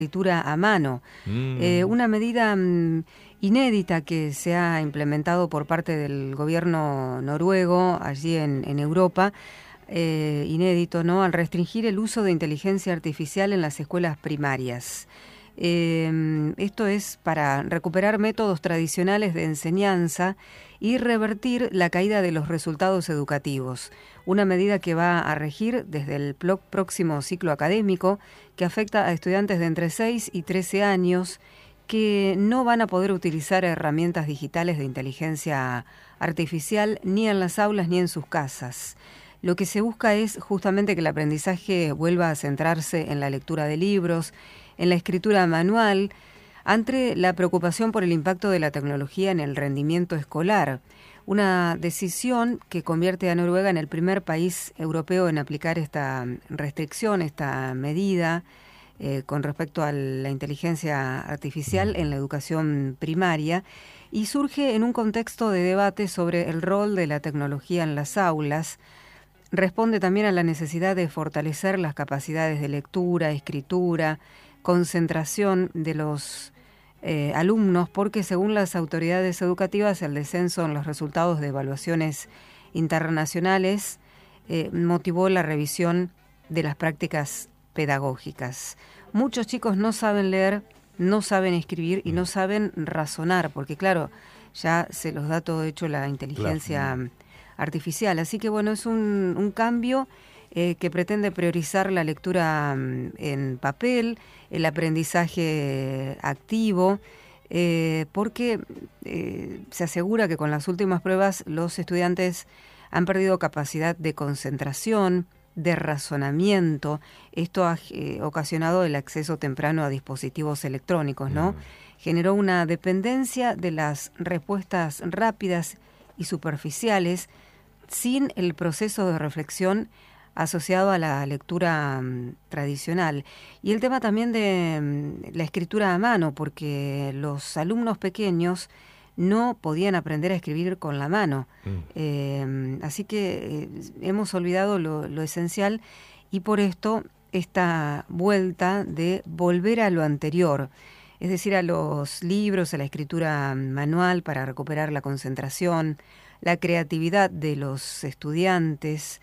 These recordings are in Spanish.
escritura a mano. Una medida inédita que se ha implementado por parte del gobierno noruego allí en Europa, inédito, ¿no?, al restringir el uso de inteligencia artificial en las escuelas primarias. Esto es para recuperar métodos tradicionales de enseñanza y revertir la caída de los resultados educativos. Una medida que va a regir desde el próximo ciclo académico, que afecta a estudiantes de entre 6 y 13 años que no van a poder utilizar herramientas digitales de inteligencia artificial ni en las aulas ni en sus casas. Lo que se busca es justamente que el aprendizaje vuelva a centrarse en la lectura de libros, en la escritura manual, ante la preocupación por el impacto de la tecnología en el rendimiento escolar. Una decisión que convierte a Noruega en el primer país europeo en aplicar esta restricción, esta medida con respecto a la inteligencia artificial en la educación primaria, y surge en un contexto de debate sobre el rol de la tecnología en las aulas. Responde también a la necesidad de fortalecer las capacidades de lectura, escritura, concentración de los alumnos, porque según las autoridades educativas el descenso en los resultados de evaluaciones internacionales motivó la revisión de las prácticas pedagógicas. Muchos chicos no saben leer, no saben escribir y no saben razonar, porque claro, ya se los da todo hecho la inteligencia artificial. Así que bueno, es un cambio que pretende priorizar la lectura en papel, el aprendizaje activo, porque se asegura que con las últimas pruebas los estudiantes han perdido capacidad de concentración, de razonamiento. Esto ha ocasionado el acceso temprano a dispositivos electrónicos, ¿no? Generó una dependencia de las respuestas rápidas y superficiales sin el proceso de reflexión asociado a la lectura tradicional. Y el tema también de la escritura a mano, porque los alumnos pequeños no podían aprender a escribir con la mano. Así que hemos olvidado lo esencial, y por esto esta vuelta de volver a lo anterior, es decir, a los libros, a la escritura manual para recuperar la concentración, la creatividad de los estudiantes.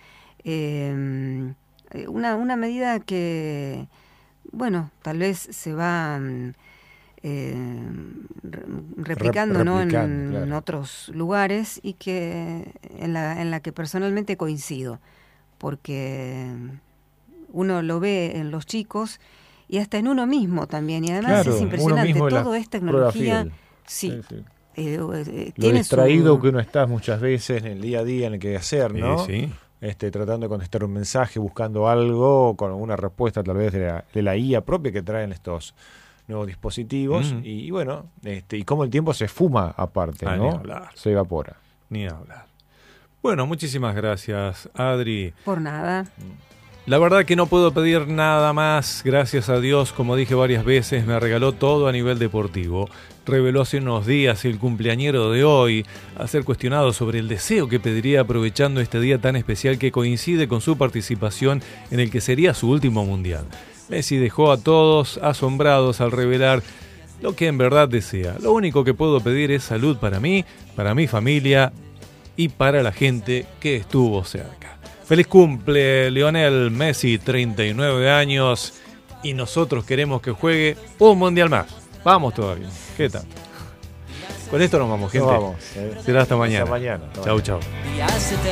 Una medida que, bueno, tal vez se va replicando, ¿no?, en otros lugares, y que en la que personalmente coincido, porque uno lo ve en los chicos y hasta en uno mismo también, y además es impresionante, todo es tecnología. Sí. Lo distraído que uno está muchas veces en el día a día en el que hacer, ¿no? Sí. Tratando de contestar un mensaje, buscando algo, con una respuesta tal vez de la IA propia que traen estos nuevos dispositivos, y bueno, y cómo el tiempo se fuma aparte, ¿no? Ni hablar. Se evapora. Ni hablar. Bueno, muchísimas gracias, Adri. Por nada. La verdad que no puedo pedir nada más. Gracias a Dios, como dije varias veces, me regaló todo a nivel deportivo. Reveló hace unos días el cumpleañero de hoy, a ser cuestionado sobre el deseo que pediría aprovechando este día tan especial que coincide con su participación en el que sería su último mundial. Messi dejó a todos asombrados al revelar lo que en verdad desea. Lo único que puedo pedir es salud para mí, para mi familia y para la gente que estuvo cerca. Feliz cumple, Lionel Messi, 39 años, y nosotros queremos que juegue un mundial más. Vamos todavía. ¿Qué tal? Con esto nos vamos, gente. Nos vamos. Será hasta mañana. Hasta mañana. Chau, chau.